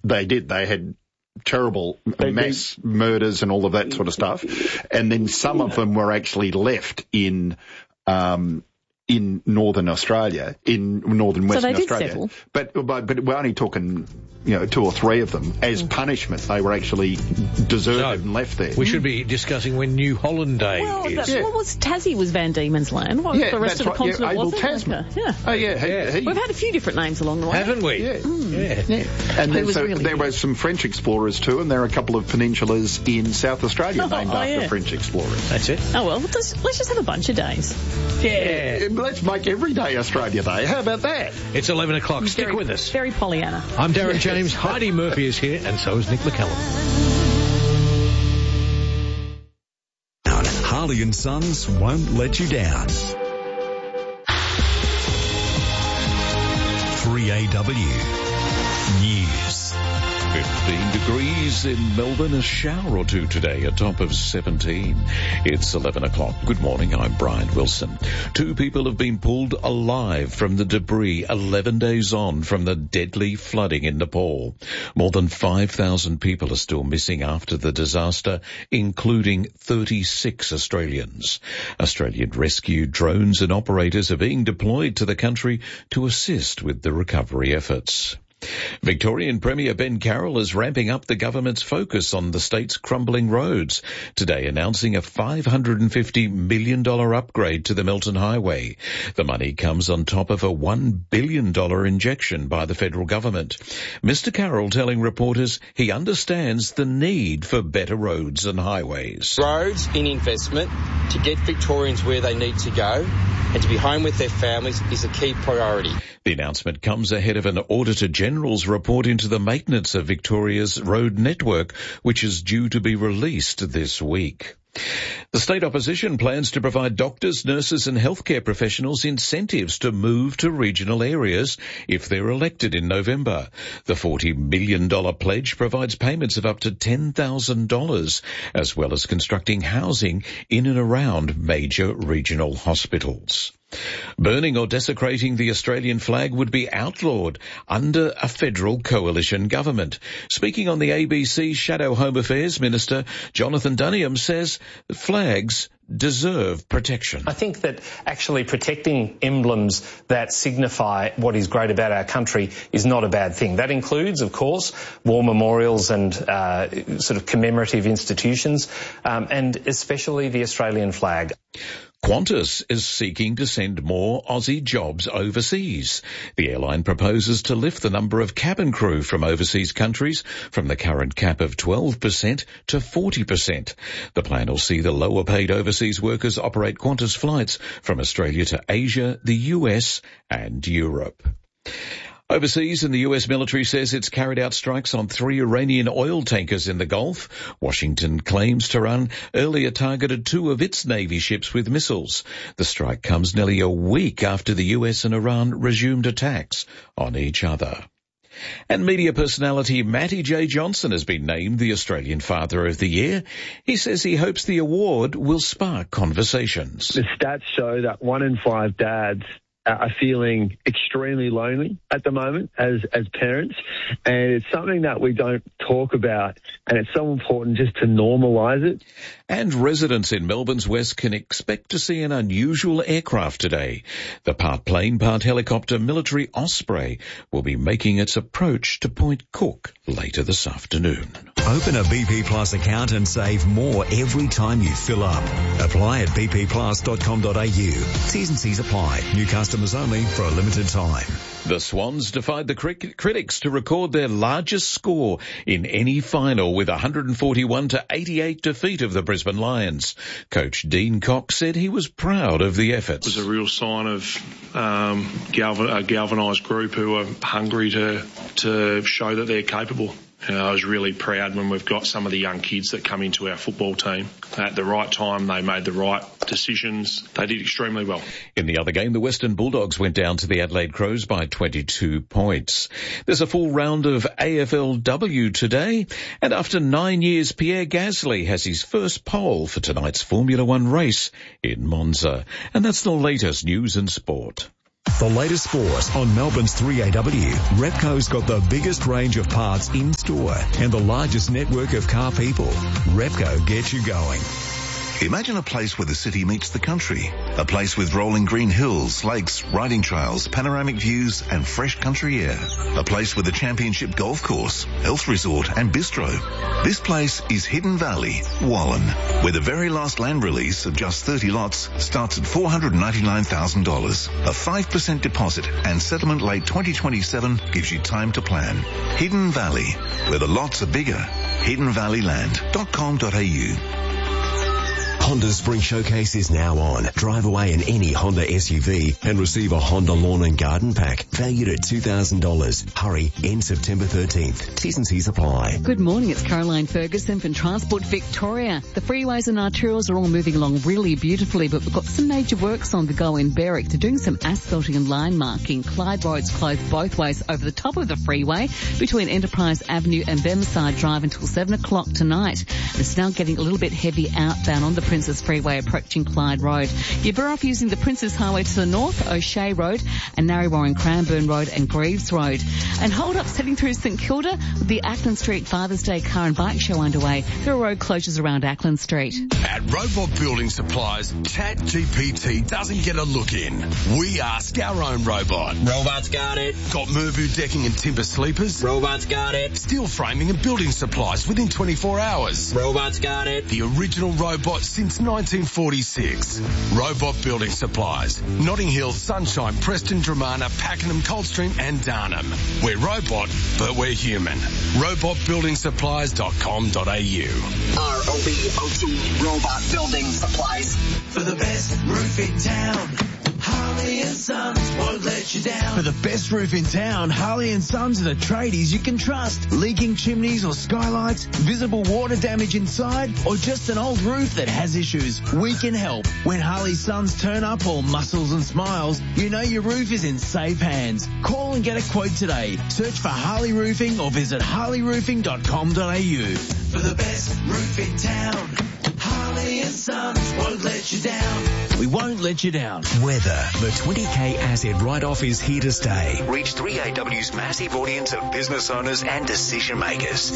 They did. They had terrible mass murders and all of that sort of stuff. And then some of them were actually left in northern Australia, in northern Western Australia. Settle. But we're only talking, 2 or 3 of them. As punishment, they were actually deserted and left there. We should be discussing when New Holland Day is. What was Tassie was Van Diemen's land. What was the rest of the continent was it? Tasman. Yeah. Oh, yeah. We've had a few different names along the way. Haven't we? Yeah. And then there were some French explorers too, and there are a couple of peninsulas in South Australia named after French explorers. That's it. Oh, well, let's just have a bunch of days. Yeah. Let's make every day Australia Day. How about that? It's 11 o'clock. Stick with us. Very Pollyanna. I'm Darren James. Heidi Murphy is here, and so is Nick McCallum. Harley and Sons won't let you down. 3AW News. 15 degrees in Melbourne, a shower or two today, a top of 17. It's 11 o'clock. Good morning, I'm Brian Wilson. 2 people have been pulled alive from the debris 11 days on from the deadly flooding in Nepal. More than 5,000 people are still missing after the disaster, including 36 Australians. Australian rescue drones and operators are being deployed to the country to assist with the recovery efforts. Victorian Premier Ben Carroll is ramping up the government's focus on the state's crumbling roads, today announcing a $550 million upgrade to the Milton Highway. The money comes on top of a $1 billion injection by the federal government. Mr. Carroll telling reporters he understands the need for better roads and highways. Roads in investment to get Victorians where they need to go and to be home with their families is a key priority. The announcement comes ahead of an Auditor General's report into the maintenance of Victoria's road network, which is due to be released this week. The state opposition plans to provide doctors, nurses and healthcare professionals incentives to move to regional areas if they're elected in November. The $40 million pledge provides payments of up to $10,000, as well as constructing housing in and around major regional hospitals. Burning or desecrating the Australian flag would be outlawed under a federal coalition government. Speaking on the ABC, Shadow Home Affairs Minister Jonathan Duniam says flags deserve protection. I think that actually protecting emblems that signify what is great about our country is not a bad thing. That includes, of course, war memorials and sort of commemorative institutions, and especially the Australian flag. Qantas is seeking to send more Aussie jobs overseas. The airline proposes to lift the number of cabin crew from overseas countries from the current cap of 12% to 40%. The plan will see the lower paid overseas workers operate Qantas flights from Australia to Asia, the US and Europe. Overseas, and the US military says it's carried out strikes on 3 Iranian oil tankers in the Gulf. Washington claims Tehran earlier targeted 2 of its Navy ships with missiles. The strike comes nearly a week after the US and Iran resumed attacks on each other. And media personality Matty J. Johnson has been named the Australian Father of the Year. He says he hopes the award will spark conversations. The stats show that 1 in 5 dads are feeling extremely lonely at the moment as parents, and it's something that we don't talk about, and it's so important just to normalise it. And residents in Melbourne's west can expect to see an unusual aircraft today. The part plane, part helicopter military Osprey will be making its approach to Point Cook later this afternoon. Open a BP Plus account and save more every time you fill up. Apply at bpplus.com.au. T's and C's apply. New customers only for a limited time. The Swans defied the critics to record their largest score in any final with a 141-88 defeat of the Brisbane Lions. Coach Dean Cox said he was proud of the efforts. It was a real sign of a galvanised group who are hungry to show that they're capable. I was really proud when we've got some of the young kids that come into our football team. At the right time, they made the right decisions. They did extremely well. In the other game, the Western Bulldogs went down to the Adelaide Crows by 22 points. There's a full round of AFLW today, and after 9 years, Pierre Gasly has his first pole for tonight's Formula One race in Monza. And that's the latest news and sport. The latest sport on Melbourne's 3AW. Repco's got the biggest range of parts in store and the largest network of car people. Repco gets you going. Imagine a place where the city meets the country. A place with rolling green hills, lakes, riding trails, panoramic views and fresh country air. A place with a championship golf course, health resort and bistro. This place is Hidden Valley, Wallen, where the very last land release of just 30 lots starts at $499,000. A 5% deposit and settlement late 2027 gives you time to plan. Hidden Valley, where the lots are bigger. HiddenValleyland.com.au. Honda's Spring Showcase is now on. Drive away in any Honda SUV and receive a Honda Lawn and Garden Pack valued at $2,000. Hurry, end September 13th. T's and C's apply. Good morning, it's Caroline Ferguson from Transport Victoria. The freeways and arterials are all moving along really beautifully, but we've got some major works on the go in Berwick. They're doing some asphalting and line marking. Clyde Road's closed both ways over the top of the freeway between Enterprise Avenue and Bearside Drive until 7 o'clock tonight. It's now getting a little bit heavy outbound on the Princess Freeway approaching Clyde Road. You're better off using the Princess Highway to the north, O'Shea Road and Narre Cranbourne Road and Greaves Road. And hold-ups heading through St Kilda with the Ackland Street Father's Day car and bike show underway. There are road closures around Ackland Street. At Robot Building Supplies, ChatGPT doesn't get a look in. We ask our own robot. Robot's got it. Got Mervu decking and timber sleepers? Robot's got it. Steel framing and building supplies within 24 hours? Robot's got it. The original robot since 1946. Robot Building Supplies. Notting Hill, Sunshine, Preston, Dramana, Pakenham, Coldstream and Darnham. We're robot, but we're human. Robotbuildingsupplies.com.au. ROBOT Robot Building Supplies. For the best roof in town, Harley and Sons won't let you down. For the best roof in town, Harley and Sons are the tradies you can trust. Leaking chimneys or skylights, visible water damage inside, or just an old roof that has issues, we can help. When Harley Sons turn up all muscles and smiles, you know your roof is in safe hands. Call and get a quote today. Search for Harley Roofing or visit harleyroofing.com.au. For the best roof in town, Harley and Sons won't let you down. We won't let you down. Weather. The 20K asset write-off is here to stay. Reach 3AW's massive audience of business owners and decision makers.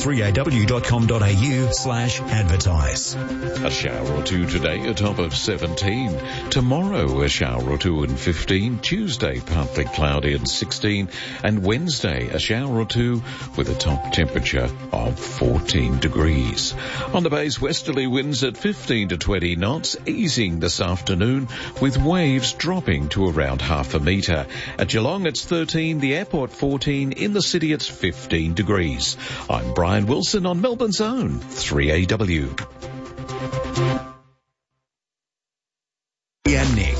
3AW.com.au/advertise. A shower or two today, a top of 17. Tomorrow, a shower or two and 15. Tuesday, partly cloudy and 16. And Wednesday, a shower or two with a top temperature of 14 degrees. On the bay's westerly winds at 15 to 20 knots, easing this afternoon with waves dropping to around half a metre. At Geelong it's 13, the airport 14, in the city it's 15 degrees. I'm Brian Wilson on Melbourne's own 3AW. Yeah, Nick.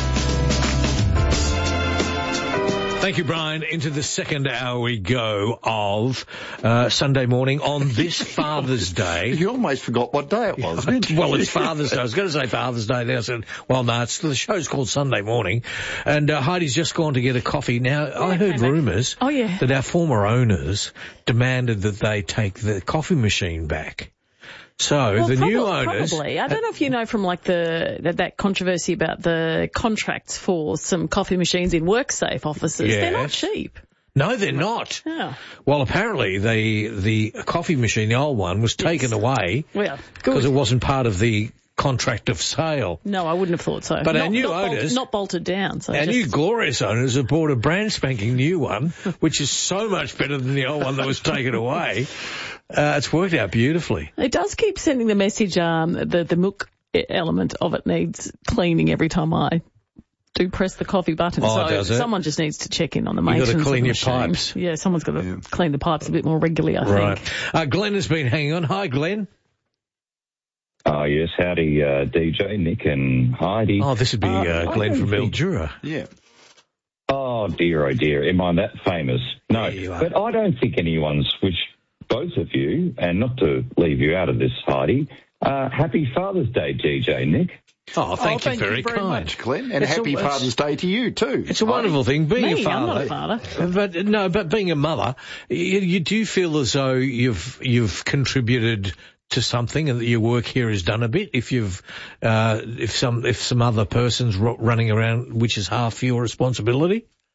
Thank you, Brian. Into the second hour we go of Sunday morning on this Father's Day. You almost forgot what day it was, didn't you? Well, it's Father's Day. I was going to say Father's Day. Then I said, well, no, the show's called Sunday Morning. And Heidi's just gone to get a coffee. Now, I heard rumours that our former owners demanded that they take the coffee machine back. So the new owners... Probably. I don't know if you know from like that controversy about the contracts for some coffee machines in WorkSafe offices. Yes. They're not cheap. No, they're not. Yeah. Well, apparently the coffee machine, the old one, was taken away because it wasn't part of the contract of sale. No, I wouldn't have thought so. But our new owners... Not bolted down. So our new glorious owners have bought a brand spanking new one, which is so much better than the old one that was taken away. It's worked out beautifully. It does keep sending the message, the milk element of it needs cleaning every time I do press the coffee button. Someone just needs to check in on the maintenance. You've got to clean your machine. pipes. Yeah, someone's got to clean the pipes a bit more regularly, I think. Glenn has been hanging on. Hi, Glenn. Yes, howdy, DJ, Nick and Heidi. Oh, this would be Glenn from Mildura. Yeah. Oh, dear, am I that famous? No, but I don't think anyone's switched both of you, and not to leave you out of this, Heidi. Happy Father's Day, DJ, Nick. Oh, thank you very much, Glenn. And happy Father's Day to you, too. It's a wonderful thing, being a father. I'm not a father. But being a mother, you do feel as though you've contributed to something and that your work here has done a bit. If some other person's running around, which is half your responsibility.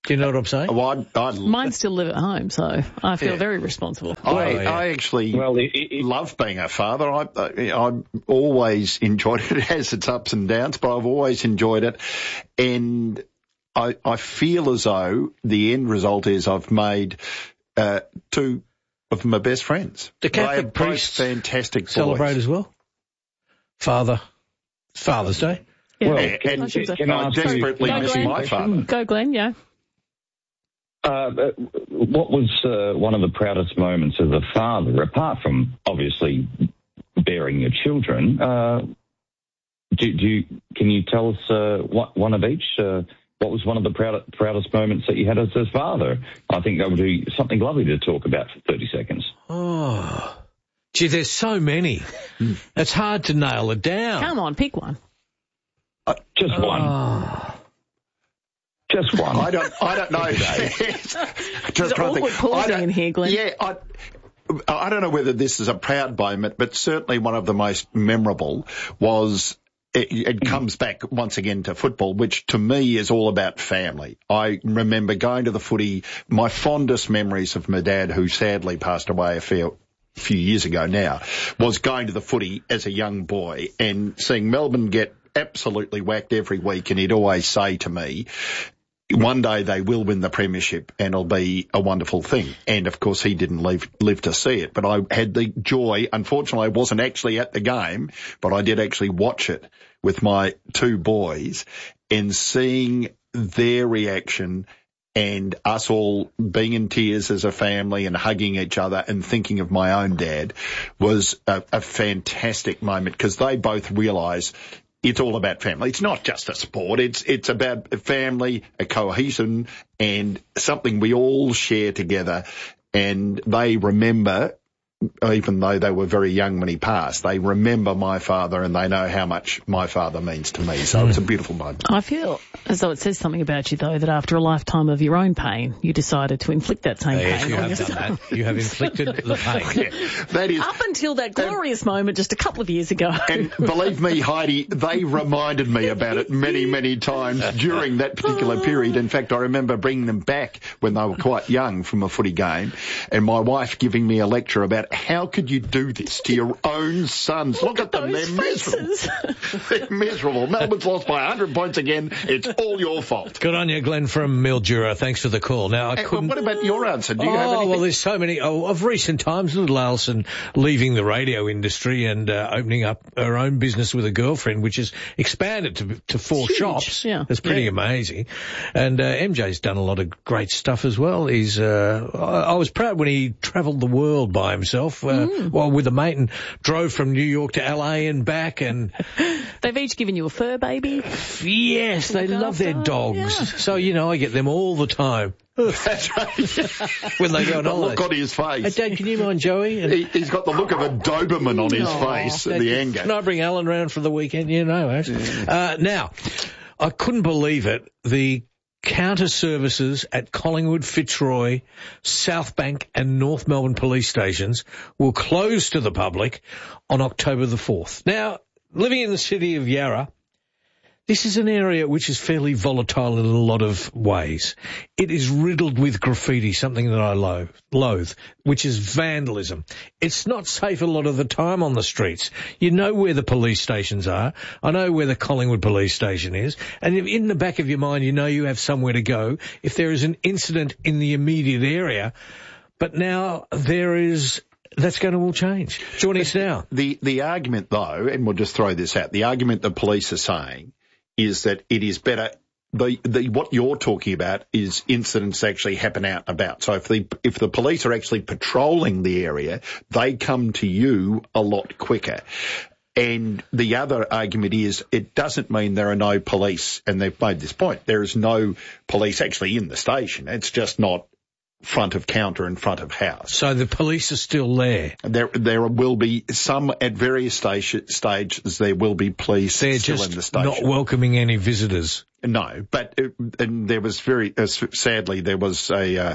Do you know what I'm saying? Well, mine still live at home, so I feel very responsible. I actually love being a father. I've always enjoyed it. It has its ups and downs, but I've always enjoyed it. And I feel as though the end result is I've made two of my best friends. The Catholic priests fantastic celebrate as well. Father's Day. Yeah. Well, and I desperately miss my father. Go, Glenn, yeah. What was one of the proudest moments as a father, apart from obviously bearing your children? Can you tell us one of each? What was one of the proudest moments that you had as a father? I think that would be something lovely to talk about for 30 seconds. Oh, gee, there's so many. It's hard to nail it down. Come on, pick one. Just one. Just one. I don't know, Dave. Just awkward pausing in here, Glenn. Yeah, I don't know whether this is a proud moment, but certainly one of the most memorable was it comes back once again to football, which to me is all about family. I remember going to the footy. My fondest memories of my dad, who sadly passed away a few years ago now, was going to the footy as a young boy and seeing Melbourne get absolutely whacked every week, and he'd always say to me, one day they will win the premiership and it'll be a wonderful thing. And of course he didn't live to see it, but I had the joy. Unfortunately, I wasn't actually at the game, but I did actually watch it with my two boys, and seeing their reaction and us all being in tears as a family and hugging each other and thinking of my own dad was a fantastic moment, because they both realise it's all about family. It's not just a sport. It's about a family, a cohesion, and something we all share together. And they remember, even though they were very young when he passed, they remember my father, and they know how much my father means to me. So it's a beautiful moment. I feel as though it says something about you, though, that after a lifetime of your own pain, you decided to inflict that same pain on yourself. Done that. You have inflicted the pain. That is, up until that glorious moment just a couple of years ago. And believe me, Heidi, they reminded me about it many, many times during that particular period. In fact, I remember bringing them back when they were quite young from a footy game, and my wife giving me a lecture about how could you do this to your own sons? Look at them, they're miserable. They're miserable. Melbourne's lost by 100 points again. It's all your fault. Good on you, Glenn from Mildura. Thanks for the call. Now, what about your answer? Do you have anything? Well, there's so many. Of recent times, little Alison leaving the radio industry and opening up her own business with a girlfriend, which has expanded to 4 shops. Yeah. It's pretty amazing. And MJ's done a lot of great stuff as well. He's I was proud when he travelled the world by himself, well, with a mate, and drove from New York to LA and back. And they've each given you a fur baby. Yes, they love their dogs. Yeah. So, I get them all the time. That's right. When they go on holiday. Look on his face. Hey, Dad, can you mind Joey? He's got the look of a Doberman on his face, Dad, the anger. Can I bring Alan round for the weekend? Now, I couldn't believe it. The counter services at Collingwood, Fitzroy, Southbank and North Melbourne police stations will close to the public on October the 4th. Now, living in the city of Yarra, this is an area which is fairly volatile in a lot of ways. It is riddled with graffiti, something that I loathe, which is vandalism. It's not safe a lot of the time on the streets. You know where the police stations are. I know where the Collingwood police station is. And in the back of your mind, you have somewhere to go if there is an incident in the immediate area. But now that's going to all change. Joining us now. The argument, though, and we'll just throw this out, the argument the police are saying is that it is better. What you're talking about is incidents that actually happen out and about. So if the police are actually patrolling the area, they come to you a lot quicker. And the other argument is it doesn't mean there are no police, and they've made this point. There is no police actually in the station. It's just not front of counter and front of house. So the police are still there? There will be some at various stages. There will be police still in the station. Not welcoming any visitors. No, but and there was sadly there was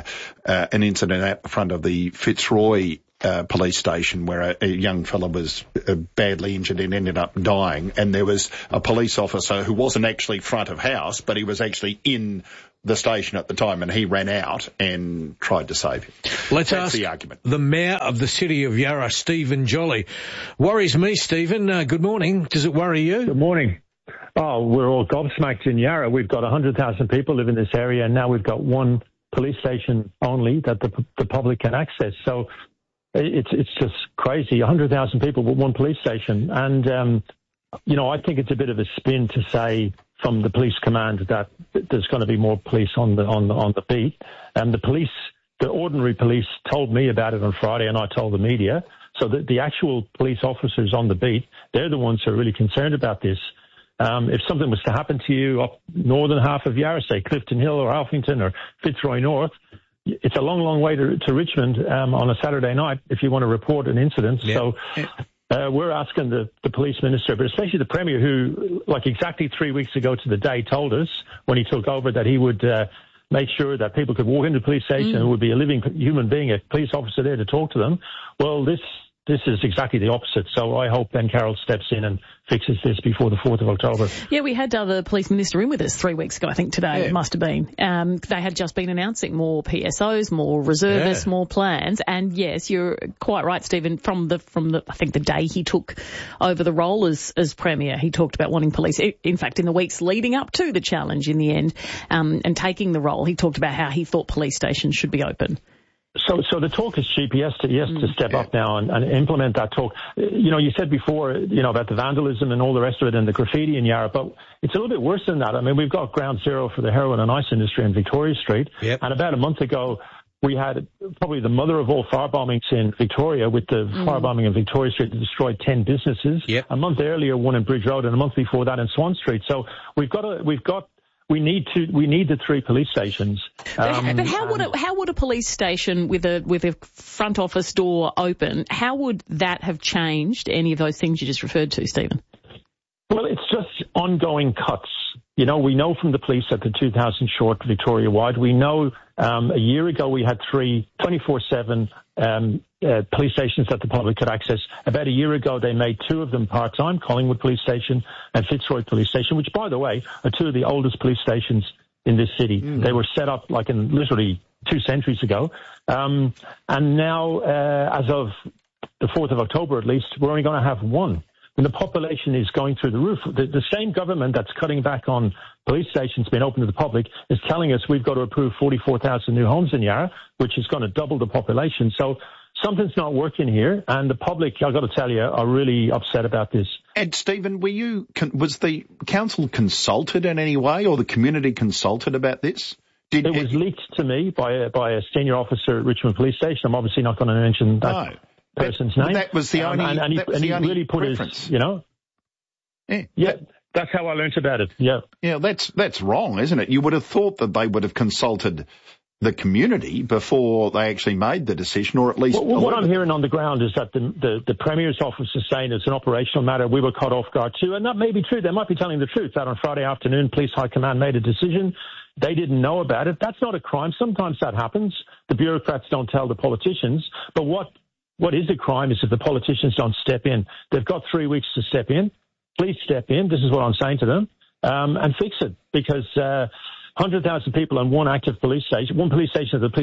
an incident at the front of the Fitzroy police station where a young fella was badly injured and ended up dying, and there was a police officer who wasn't actually front of house, but he was actually in the station at the time, and he ran out and tried to save him. Let's ask the argument. The Mayor of the City of Yarra, Stephen Jolly. Worries me, Stephen. Good morning. Does it worry you? Good morning. Oh, we're all gobsmacked in Yarra. We've got 100,000 people live in this area, and now we've got one police station only that the public can access. So it's just crazy. 100,000 people with one police station. And, I think it's a bit of a spin to say from the police command that there's going to be more police on the beat. And the ordinary police told me about it on Friday, and I told the media. So the actual police officers on the beat, they're the ones who are really concerned about this. If something was to happen to you up northern half of Yarra, say Clifton Hill or Alphington or Fitzroy North, it's a long, long way to Richmond on a Saturday night if you want to report an incident. Yeah. So we're asking the police minister, but especially the Premier, who, like exactly 3 weeks ago to the day, told us when he took over that he would make sure that people could walk into the police station and would be a living human being, a police officer there to talk to them. Well, this is exactly the opposite. So I hope Ben Carroll steps in and fixes this before the 4th of October. Yeah, we had the police minister in with us 3 weeks ago, I think today it must have been. They had just been announcing more PSOs, more reservists, more plans. And yes, you're quite right, Stephen, from the I think the day he took over the role as Premier, he talked about wanting police. In fact, in the weeks leading up to the challenge in the end, and taking the role, he talked about how he thought police stations should be open. So the talk is cheap. He has to step up now and implement that talk. You said before, about the vandalism and all the rest of it and the graffiti in Yarra, but it's a little bit worse than that. I mean, we've got ground zero for the heroin and ice industry in Victoria Street. Yep. And about a month ago, we had probably the mother of all fire-bombings in Victoria with the firebombing in Victoria Street that destroyed 10 businesses. Yep. A month earlier, one in Bridge Road, and a month before that in Swan Street. So we need the 3 police stations. But how would a police station with a front office door open, how would that have changed any of those things you just referred to, Stephen? Well, it's just ongoing cuts. We know from the police at the 2,000 short Victoria-wide. We know a year ago we had 3 24/7 police stations that the public could access. About a year ago, they made 2 of them part-time, Collingwood Police Station and Fitzroy Police Station, which, by the way, are 2 of the oldest police stations in this city. They were set up like in literally 2 centuries ago. And now, as of the 4th of October at least, we're only going to have 1. And the population is going through the roof. The same government that's cutting back on police stations being open to the public is telling us we've got to approve 44,000 new homes in Yarra, which is going to double the population. So something's not working here, and the public, I've got to tell you, are really upset about this. And Stephen, was the council consulted in any way, or the community consulted about this? It was leaked to me by a senior officer at Richmond Police Station. I'm obviously not going to mention that person's name. That was the only, and he really put preference. His, Yeah, that's how I learnt about it. Yeah. Yeah, that's wrong, isn't it? You would have thought that they would have consulted the community before they actually made the decision, or at least... Well, what I'm hearing on the ground is that the Premier's office is saying it's an operational matter. We were caught off guard too, and that may be true. They might be telling the truth that on Friday afternoon, Police High Command made a decision. They didn't know about it. That's not a crime. Sometimes that happens. The bureaucrats don't tell the politicians. But what is a crime is if the politicians don't step in. They've got 3 weeks to step in. Please step in. This is what I'm saying to them, and fix it, because 100,000 people and one active police station, one police station that the police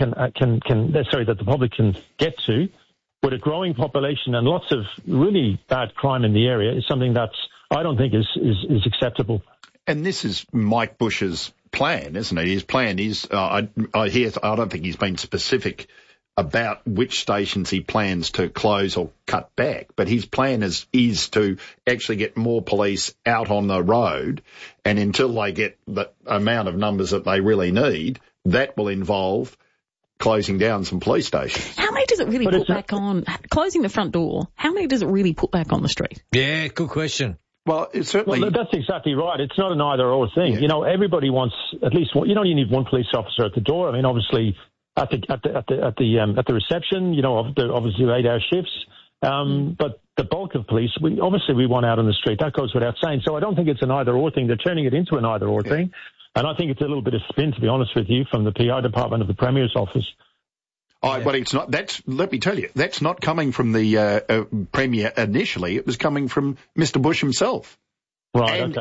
that the public can get to, with a growing population and lots of really bad crime in the area, is something that's I don't think is acceptable. And this is Mike Bush's plan, isn't it? His plan is I don't think he's been specific about which stations he plans to close or cut back, but his plan is to actually get more police out on the road, and until they get the amount of numbers that they really need, that will involve closing down some police stations. How many does it really put back on? Closing the front door, how many does it really put back on the street? Yeah, good question. Well, it's certainly... Well, that's exactly right. It's not an either-or thing. Yeah. Everybody wants at least one. You need one police officer at the door. I mean, obviously... At the reception, obviously 8-hour shifts. But the bulk of police, we want out on the street. That goes without saying. So I don't think it's an either-or thing. They're turning it into an either-or thing. And I think it's a little bit of spin, to be honest with you, from the PR department of the Premier's office. But it's not. Let me tell you, that's not coming from the Premier initially. It was coming from Mr. Bush himself. Right,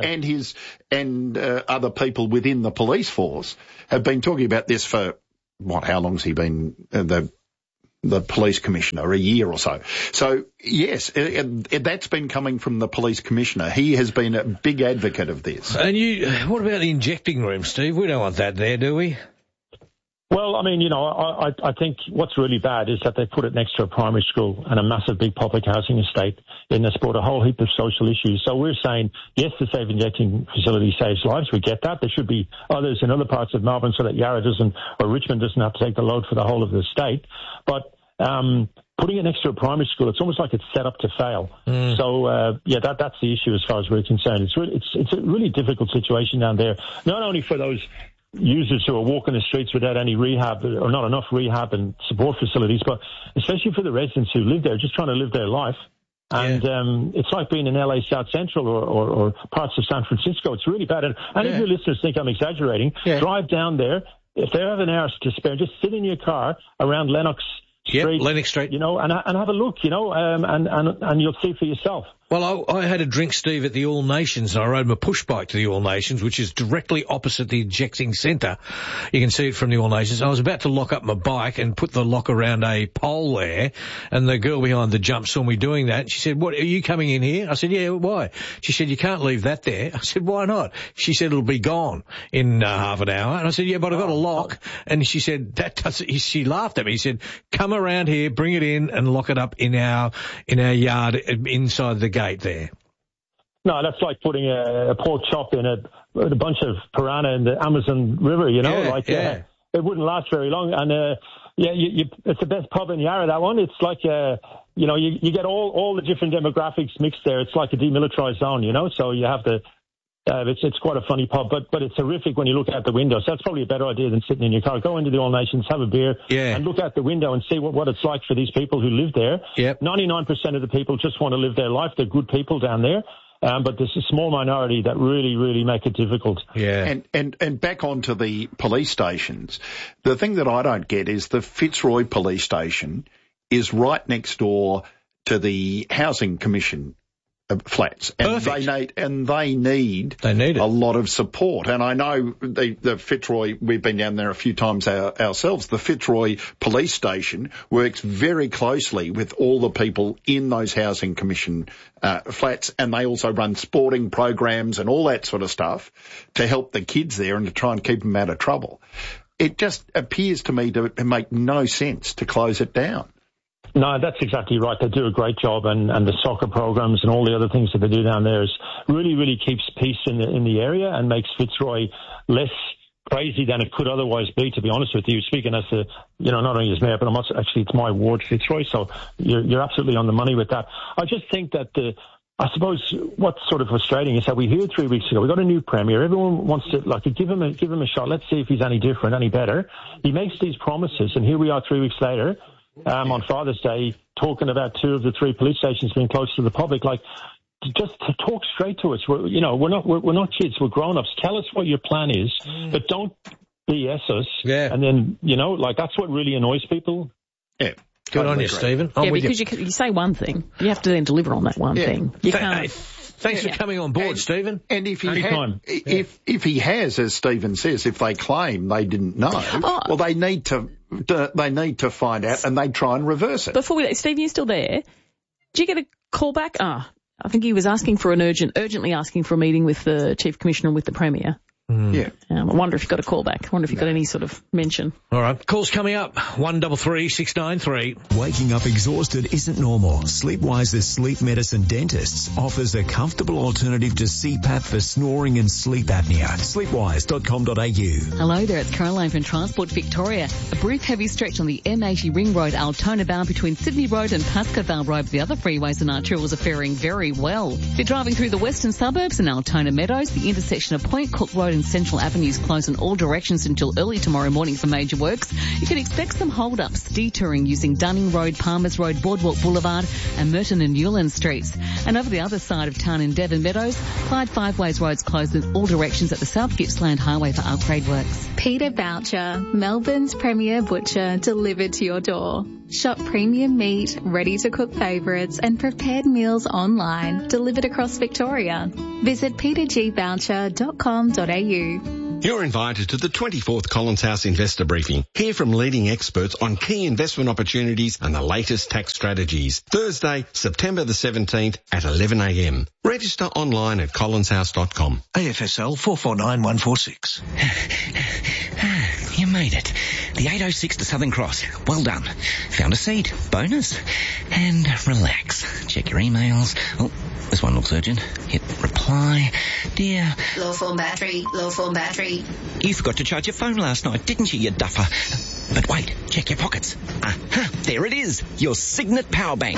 and other people within the police force have been talking about this for, how long's he been the police commissioner? A year or so. So, yes, that's been coming from the police commissioner. He has been a big advocate of this. And what about the injecting room, Steve? We don't want that there, do we? Well, I mean, I think what's really bad is that they put it next to a primary school and a massive big public housing estate, and it's brought a whole heap of social issues. So we're saying, yes, the Safe Injecting facility saves lives. We get that. There should be others in other parts of Melbourne so that Yarra or Richmond doesn't have to take the load for the whole of the state. But putting it next to a primary school, it's almost like it's set up to fail. So, that's the issue as far as we're concerned. It's a really difficult situation down there, not only for those users who are walking the streets without any rehab or not enough rehab and support facilities, but especially for the residents who live there, just trying to live their life. And it's like being in LA South Central or parts of San Francisco. It's really bad. And if your listeners think I'm exaggerating, drive down there. If they have an hour to spare, just sit in your car around Lennox Street. Lennox Street. And have a look, and you'll see for yourself. Well, I had a drink, Steve, at the All Nations, and I rode my push bike to the All Nations, which is directly opposite the injecting centre. You can see it from the All Nations. I was about to lock up my bike and put the lock around a pole there, and the girl behind the jump saw me doing that. She said, "What, are you coming in here?" I said, "Yeah, why?" She said, "You can't leave that there." I said, "Why not?" She said, "It'll be gone in half an hour." And I said, "Yeah, but I've got a lock." And she said, she laughed at me. She said, "Come around here, bring it in, and lock it up in our yard inside the gate there." No, that's like putting a pork chop in a bunch of piranha in the Amazon River, it wouldn't last very long. And, it's the best pub in Yarra, that one. It's like, you get all the different demographics mixed there. It's like a demilitarized zone, so you have it's quite a funny pub, but it's horrific when you look out the window. So that's probably a better idea than sitting in your car. Go into the All Nations, have a beer, and look out the window and see what it's like for these people who live there. 99% of the people just want to live their life. They're good people down there. But there's a small minority that really, really make it difficult. Yeah. And back onto the police stations. The thing that I don't get is the Fitzroy Police Station is right next door to the Housing Commission flats, and they need a lot of support. And I know the Fitzroy, we've been down there a few times ourselves. The Fitzroy Police Station works very closely with all the people in those Housing Commission flats, and they also run sporting programs and all that sort of stuff to help the kids there and to try and keep them out of trouble. It just appears to me to make no sense to close it down. No, that's exactly right. They do a great job, and the soccer programs and all the other things that they do down there is really, really keeps peace in the area and makes Fitzroy less crazy than it could otherwise be, to be honest with you. Speaking as not only as mayor, but it's my ward, Fitzroy, so you're absolutely on the money with that. I just think that I suppose what's sort of frustrating is that we heard 3 weeks ago, we got a new premier. Everyone wants to give him a shot. Let's see if he's any different, any better. He makes these promises, and here we are 3 weeks later. On Father's Day, talking about 2 of the 3 police stations being close to the public, just to talk straight to us. We're not kids, we're grown-ups. Tell us what your plan is, but don't BS us. Yeah. And then, that's what really annoys people. Yeah. Good on you, Stephen. Because you say one thing, you have to then deliver on that one thing. You can't. Thanks for coming on board, Stephen. And if he has, as Stephen says, if they claim they didn't know, well, they need to find out, and they try and reverse it. Before Stephen, you still there? Did you get a call back? I think he was asking for urgently asking for a meeting with the Chief Commissioner and with the Premier. Yeah. I wonder if you got a call back. I wonder if you got any sort of mention. All right. Calls coming up. 133 693. Waking up exhausted isn't normal. Sleepwise's Sleep Medicine Dentists offers a comfortable alternative to CPAP for snoring and sleep apnea. Sleepwise.com.au. Hello there, it's Caroline from Transport Victoria. A brief heavy stretch on the M80 Ring Road Altona bound between Sydney Road and Pascoe Road. The other freeways and arterials are faring very well. If you're driving through the western suburbs and Altona Meadows, the intersection of Point Cook Road and Central Avenues closed in all directions until early tomorrow morning for major works. You can expect some hold-ups, detouring using Dunning Road, Palmers Road, Boardwalk Boulevard and Merton and Newland Streets. And over the other side of town in Devon Meadows, Clyde Five-Ways Roads closed in all directions at the South Gippsland Highway for upgrade works. Peter Boucher, Melbourne's premier butcher, delivered to your door. Shop premium meat, ready-to-cook favourites and prepared meals online, delivered across Victoria. Visit petergvoucher.com.au. You're invited to the 24th Collins House Investor Briefing. Hear from leading experts on key investment opportunities and the latest tax strategies. Thursday, September the 17th at 11 a.m. Register online at collinshouse.com. AFSL 449146. You made it. The 806 to Southern Cross. Well done. Found a seat. Bonus. And relax. Check your emails. Oh, this one looks urgent. Hit reply. Dear. Low form battery. Low form battery. You forgot to charge your phone last night, didn't you, you duffer? But wait, check your pockets. Aha, there it is. Your Signet Power Bank.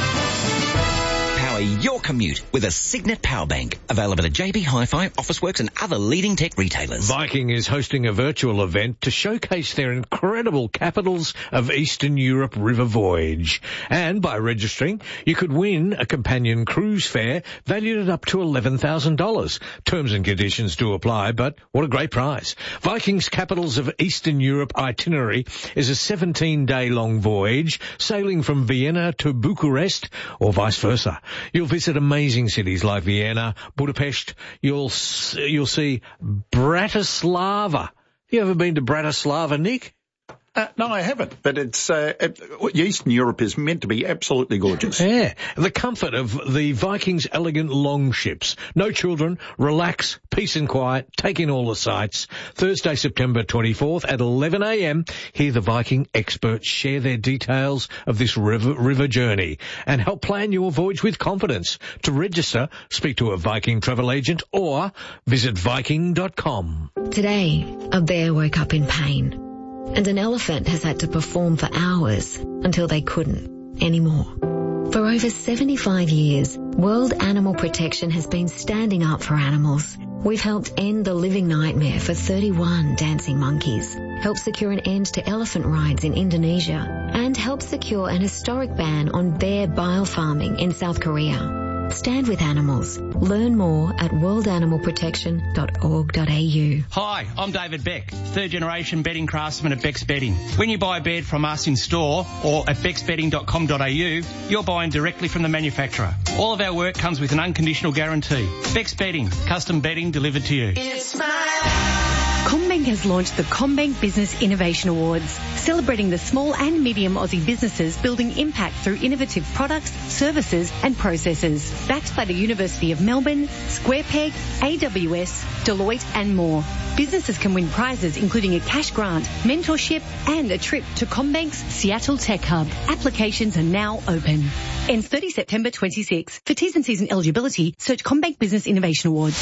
Power your commute with a Signet Power Bank. Available at JB Hi-Fi, Officeworks and other leading tech retailers. Viking is hosting a virtual event to showcase their incredible Capitals of Eastern Europe river voyage. And by registering, you could win a companion cruise fare valued at up to $11,000. Terms and conditions do apply, but what a great prize. Viking's Capitals of Eastern Europe itinerary is a 17-day-long voyage, sailing from Vienna to Bucharest or vice versa. You'll visit amazing cities like Vienna, Budapest. You'll see Bratislava. You ever been to Bratislava, Nick? No, I haven't, but it's Eastern Europe is meant to be absolutely gorgeous. Yeah, the comfort of the Vikings' elegant longships. No children, relax, peace and quiet, take in all the sights. Thursday, September 24th at 11 a.m, hear the Viking experts share their details of this river journey and help plan your voyage with confidence. To register, speak to a Viking travel agent or visit Viking.com. Today, a bear woke up in pain. And an elephant has had to perform for hours until they couldn't anymore. For over 75 years, World Animal Protection has been standing up for animals. We've helped end the living nightmare for 31 dancing monkeys, helped secure an end to elephant rides in Indonesia, and helped secure an historic ban on bear bile farming in South Korea. Stand with animals. Learn more at worldanimalprotection.org.au. Hi, I'm David Beck, third generation bedding craftsman at Beck's Bedding. When you buy a bed from us in store or at becksbedding.com.au, you're buying directly from the manufacturer. All of our work comes with an unconditional guarantee. Beck's Bedding, custom bedding delivered to you. It's CommBank has launched the CommBank Business Innovation Awards, celebrating the small and medium Aussie businesses building impact through innovative products, services and processes. Backed by the University of Melbourne, SquarePeg, AWS, Deloitte and more. Businesses can win prizes including a cash grant, mentorship and a trip to CommBank's Seattle Tech Hub. Applications are now open. Ends 30 September 26. For T's and C's and eligibility, search CommBank Business Innovation Awards.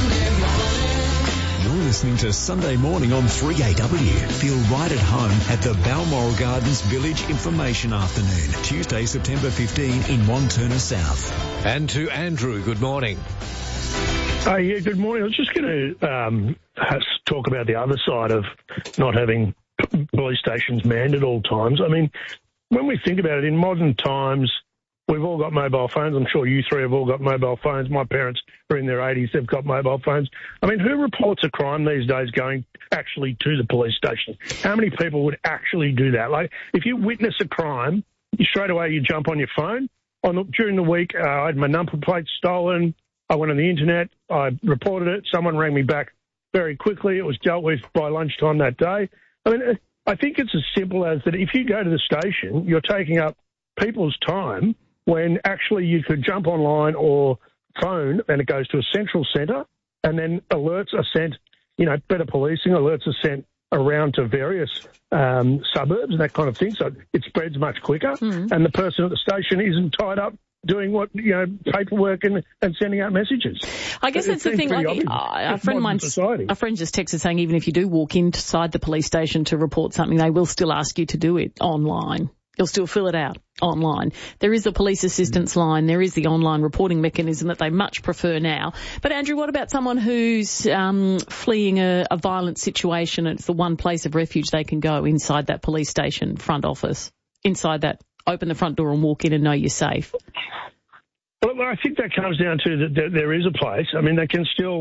You're listening to Sunday Morning on 3AW. Feel right at home at the Balmoral Gardens Village Information Afternoon, Tuesday, September 15 in Wantirna South. And to Andrew, good morning. Yeah, good morning. I was just going to talk about the other side of not having police stations manned at all times. I mean, when we think about it, in modern times, we've all got mobile phones. I'm sure you three have all got mobile phones. My parents are in their 80s. They've got mobile phones. I mean, who reports a crime these days going actually to the police station? How many people would actually do that? Like, if you witness a crime, straight away you jump on your phone. During the week, I had my number plate stolen. I went on the internet. I reported it. Someone rang me back very quickly. It was dealt with by lunchtime that day. I mean, I think it's as simple as that if you go to the station, you're taking up people's time when actually you could jump online or phone and it goes to a central centre and then alerts are sent, better policing, alerts are sent around to various suburbs and that kind of thing. So it spreads much quicker and the person at the station isn't tied up doing paperwork and sending out messages. I guess that's the thing. Like, a friend just texted saying even if you do walk inside the police station to report something, they will still ask you to do it online. You'll still fill it out online. There is a police assistance line. There is the online reporting mechanism that they much prefer now. But Andrew, what about someone who's fleeing a violent situation and it's the one place of refuge they can go inside that police station front office, inside that, open the front door and walk in and know you're safe? Well, I think that comes down to that there is a place. I mean, they can still